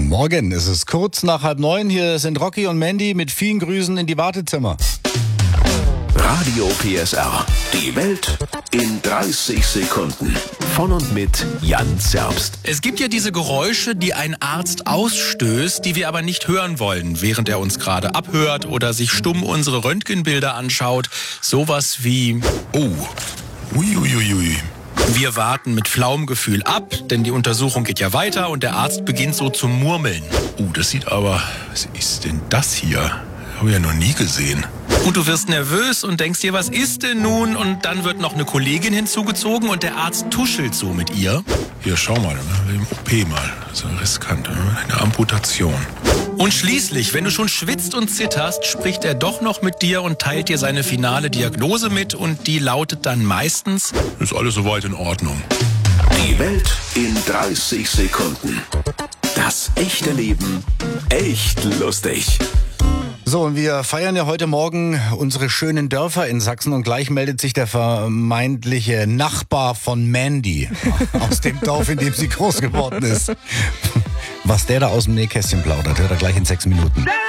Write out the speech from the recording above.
Guten Morgen, es ist kurz nach 8:30. Hier sind Rocky und Mandy mit vielen Grüßen in die Wartezimmer. Radio PSR. Die Welt in 30 Sekunden. Von und mit Jan Zerbst. Es gibt ja diese Geräusche, die ein Arzt ausstößt, die wir aber nicht hören wollen, während er uns gerade abhört oder sich stumm unsere Röntgenbilder anschaut. Sowas wie: Oh, uiuiui. Wir warten mit flauem Gefühl ab, denn die Untersuchung geht ja weiter und der Arzt beginnt so zu murmeln. Das sieht aber... Was ist denn das hier? Habe ich ja noch nie gesehen. Und du wirst nervös und denkst dir, was ist denn nun? Und dann wird noch eine Kollegin hinzugezogen und der Arzt tuschelt so mit ihr. Hier, schau mal, im OP mal. Das ist riskant, eine Amputation. Und schließlich, wenn du schon schwitzt und zitterst, spricht er doch noch mit dir und teilt dir seine finale Diagnose mit und die lautet dann meistens: Ist alles soweit in Ordnung. Die Welt in 30 Sekunden. Das echte Leben echt lustig. So, und wir feiern ja heute Morgen unsere schönen Dörfer in Sachsen und gleich meldet sich der vermeintliche Nachbar von Mandy aus dem Dorf, in dem sie groß geworden ist. Was der da aus dem Nähkästchen plaudert, hört er gleich in 6 Minuten.